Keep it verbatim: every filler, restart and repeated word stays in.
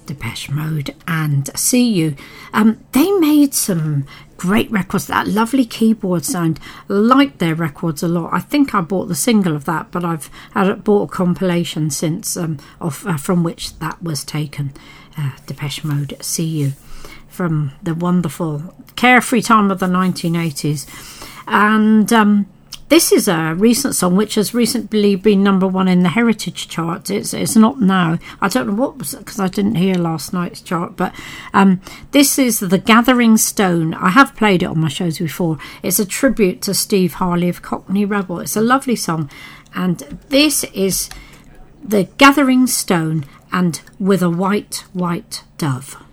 Depeche Mode and See You. Um, they made some great records. That lovely keyboard sound. Like their records a lot. I think I bought the single of that, but I've had bought a compilation since um, of uh, from which that was taken. Uh, Depeche Mode, See You, from the wonderful carefree time of the nineteen eighties. And um, this is a recent song which has recently been number one in the Heritage chart. It's it's not now. I don't know what was it, because I didn't hear last night's chart. But um, this is The Gathering Stone. I have played it on my shows before. It's a tribute to Steve Harley of Cockney Rebel. It's a lovely song. And this is The Gathering Stone and With a White, White Dove.